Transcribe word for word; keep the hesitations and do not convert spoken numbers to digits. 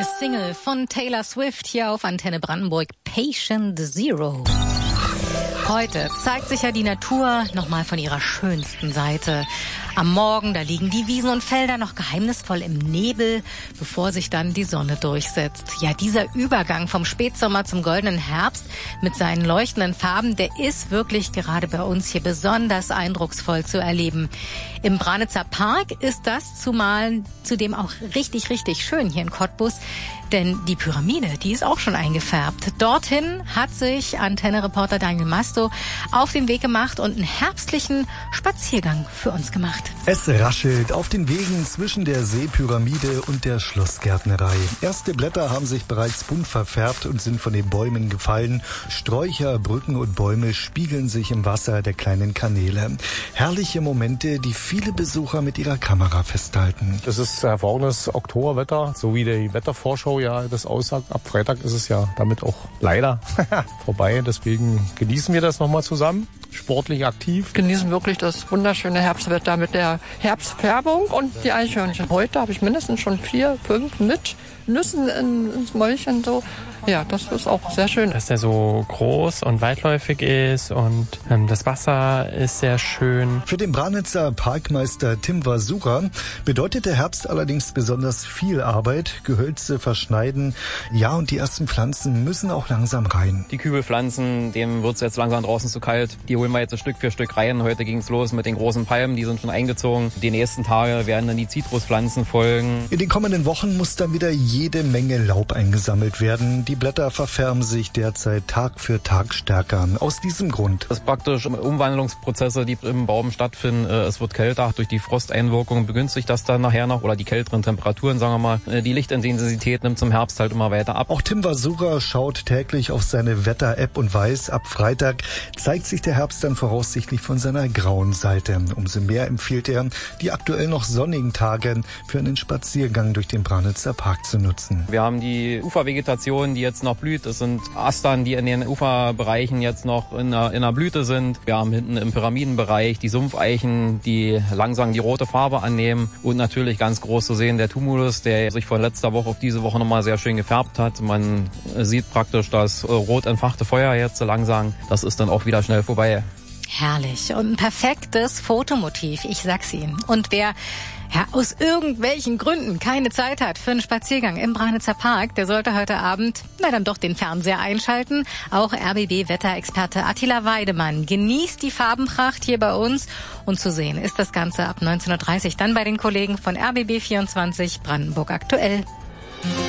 Neue Single von Taylor Swift hier auf Antenne Brandenburg, Patient Zero. Heute zeigt sich ja die Natur nochmal von ihrer schönsten Seite. Am Morgen, da liegen die Wiesen und Felder noch geheimnisvoll im Nebel, bevor sich dann die Sonne durchsetzt. Ja, dieser Übergang vom Spätsommer zum goldenen Herbst mit seinen leuchtenden Farben, der ist wirklich gerade bei uns hier besonders eindrucksvoll zu erleben. Im Branitzer Park ist das zumal zudem auch richtig, richtig schön hier in Cottbus. Denn die Pyramide, die ist auch schon eingefärbt. Dorthin hat sich Antenne-Reporter Daniel Masto auf den Weg gemacht und einen herbstlichen Spaziergang für uns gemacht. Es raschelt auf den Wegen zwischen der Seepyramide und der Schlossgärtnerei. Erste Blätter haben sich bereits bunt verfärbt und sind von den Bäumen gefallen. Sträucher, Brücken und Bäume spiegeln sich im Wasser der kleinen Kanäle. Herrliche Momente, die viele Besucher mit ihrer Kamera festhalten. Es ist hervorragendes Oktoberwetter, so wie die Wettervorschau ja das aussagt. Ab Freitag ist es ja damit auch leider vorbei. Deswegen genießen wir das nochmal zusammen. Sportlich aktiv. Genießen wirklich das wunderschöne Herbstwetter mit der Herbstfärbung und die Eichhörnchen. Heute habe ich mindestens schon vier, fünf mit Nüssen in, ins Mäulchen so. Ja, das ist auch sehr schön. Dass der so groß und weitläufig ist und ähm, das Wasser ist sehr schön. Für den Branitzer Parkmeister Tim Wasura bedeutet der Herbst allerdings besonders viel Arbeit. Gehölze verschneiden, ja, und die ersten Pflanzen müssen auch langsam rein. Die Kübelpflanzen, dem wird es jetzt langsam draußen zu kalt. Die holen wir jetzt Stück für Stück rein. Heute ging es los mit den großen Palmen, die sind schon eingezogen. Die nächsten Tage werden dann die Zitruspflanzen folgen. In den kommenden Wochen muss dann wieder jede Menge Laub eingesammelt werden. Die Blätter verfärben sich derzeit Tag für Tag stärker. Aus diesem Grund. Das ist praktisch Umwandlungsprozesse, die im Baum stattfinden. Es wird kälter. Durch die Frosteinwirkung begünstigt das dann nachher noch. Oder die kälteren Temperaturen, sagen wir mal. Die Lichtintensität nimmt zum Herbst halt immer weiter ab. Auch Tim Wasura schaut täglich auf seine Wetter-App und weiß, ab Freitag zeigt sich der Herbst dann voraussichtlich von seiner grauen Seite. Umso mehr empfiehlt er, die aktuell noch sonnigen Tage für einen Spaziergang durch den Branitzer Park zu nutzen. Wir haben die Ufervegetation, die jetzt noch blüht. Es sind Astern, die in den Uferbereichen jetzt noch in der, in der Blüte sind. Wir haben hinten im Pyramidenbereich die Sumpfeichen, die langsam die rote Farbe annehmen. Und natürlich ganz groß zu sehen der Tumulus, der sich von letzter Woche auf diese Woche nochmal sehr schön gefärbt hat. Man sieht praktisch das rot entfachte Feuer jetzt so langsam. Das ist dann auch wieder schnell vorbei. Herrlich und ein perfektes Fotomotiv, ich sag's Ihnen. Und wer ja, aus irgendwelchen Gründen keine Zeit hat für einen Spaziergang im Branitzer Park, der sollte heute Abend, na dann doch den Fernseher einschalten. Auch R B B-Wetterexperte Attila Weidemann genießt die Farbenpracht hier bei uns. Und zu sehen ist das Ganze ab neunzehn Uhr dreißig dann bei den Kollegen von R B B vierundzwanzig Brandenburg aktuell.